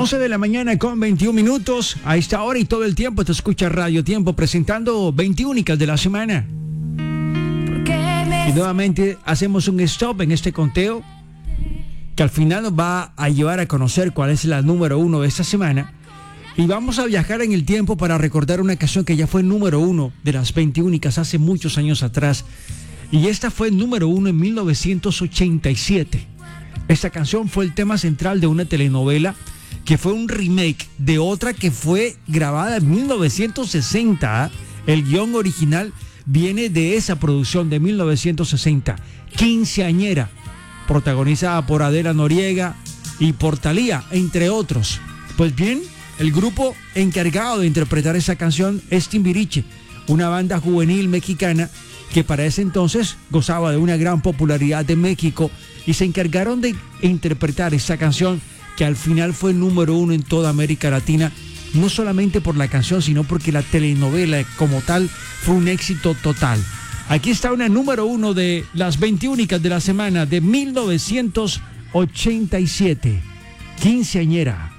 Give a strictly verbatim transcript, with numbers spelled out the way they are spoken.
once de la mañana con veintiún minutos. A esta hora y todo el tiempo te escucha Radio Tiempo presentando veintiúnicas de la semana. Y nuevamente hacemos un stop en este conteo que al final nos va a llevar a conocer cuál es la número uno de esta semana. Y vamos a viajar en el tiempo para recordar una canción que ya fue número uno de las veintiúnicas hace muchos años atrás. Y esta fue número uno en mil novecientos ochenta y siete. Esta canción fue el tema central de una telenovela que fue un remake de otra que fue grabada en mil novecientos sesenta. El guión original viene de esa producción de mil novecientos sesenta, Quinceañera, protagonizada por Adela Noriega y por Thalía, entre otros. Pues bien, el grupo encargado de interpretar esa canción es Timbiriche, una banda juvenil mexicana que para ese entonces gozaba de una gran popularidad en México, y se encargaron de interpretar esa canción que al final fue número uno en toda América Latina, no solamente por la canción, sino porque la telenovela como tal fue un éxito total. Aquí está una número uno de las veintiúnicas de la semana de mil novecientos ochenta y siete, Quinceañera.